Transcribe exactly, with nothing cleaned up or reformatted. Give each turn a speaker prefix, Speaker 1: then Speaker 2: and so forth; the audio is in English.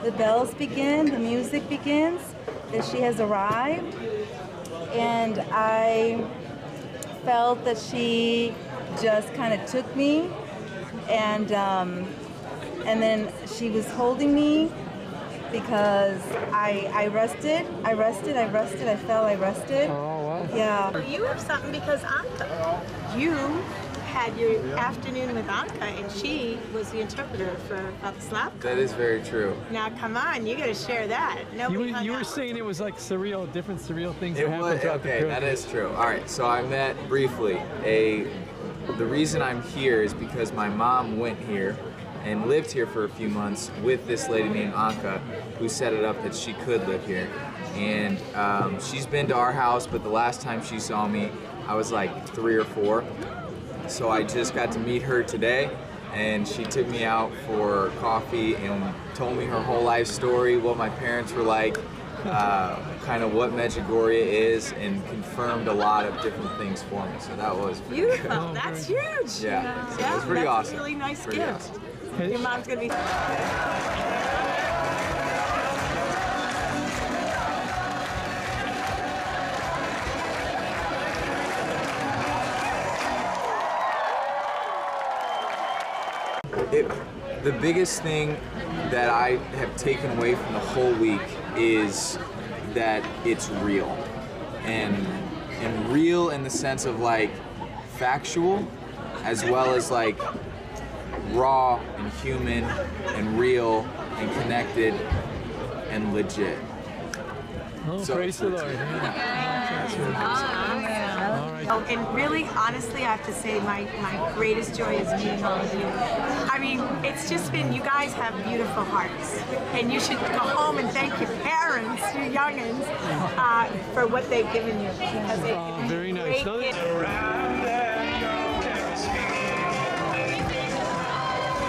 Speaker 1: the bells begin, the music begins, that she has arrived. And I felt that she just kind of took me, and um, and then she was holding me because I I rested, I rested, I rested, I fell, I rested.
Speaker 2: Oh wow!
Speaker 1: Yeah.
Speaker 3: You have something because Anka, you had your afternoon with Anka, and she was the interpreter for Vatislavka.
Speaker 4: That is very true.
Speaker 3: Now, come on, you got to share that. Nobody
Speaker 2: You, were-
Speaker 3: hung
Speaker 2: you were
Speaker 3: out.
Speaker 2: saying it was like surreal, different surreal things
Speaker 4: It
Speaker 2: that happened
Speaker 4: was,
Speaker 2: throughout the
Speaker 4: okay, that
Speaker 2: pilgrimage.
Speaker 4: is true. All right, so I met briefly a. The reason I'm here is because my mom went here and lived here for a few months with this lady named Anka, who set it up that she could live here. And um, she's been to our house, but the last time she saw me, I was like three or four. So I just got to meet her today, and she took me out for coffee and told me her whole life story, what my parents were like, uh, kind of what Medjugorje is, and confirmed a lot of different things for me. So that was pretty
Speaker 3: Beautiful.
Speaker 4: good.
Speaker 2: Oh,
Speaker 3: That's
Speaker 2: very
Speaker 3: huge.
Speaker 4: Yeah, so
Speaker 3: yeah
Speaker 4: it was pretty
Speaker 3: that's
Speaker 4: awesome.
Speaker 3: a really nice
Speaker 4: Pretty
Speaker 3: gift.
Speaker 4: awesome.
Speaker 3: Your mom's gonna be.
Speaker 4: It, the biggest thing that I have taken away from the whole week is that it's real, and and real in the sense of like factual, as well as like raw and human and real and connected and legit.
Speaker 2: Oh,
Speaker 4: So-
Speaker 2: praise the Lord. All right.
Speaker 3: Oh, and really, honestly, I have to say my, my greatest joy is meeting all of you. I mean, it's just been, you guys have beautiful hearts. And you should go home and thank your parents, your youngins, uh, for what they've given you. Because they've
Speaker 2: Oh,
Speaker 3: given
Speaker 2: very
Speaker 3: you
Speaker 2: nice.
Speaker 3: great
Speaker 2: No,
Speaker 3: gifts.